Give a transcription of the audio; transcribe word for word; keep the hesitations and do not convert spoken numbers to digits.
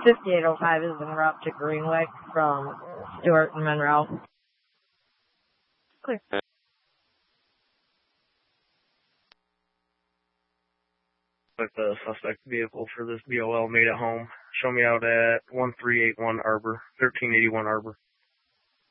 fifty-eight oh five is en route to Greenwick from Stewart and Monroe. Clear. With the suspect vehicle for this B O L made it home. Show me out at one three eight one Arbor, thirteen eighty-one Arbor.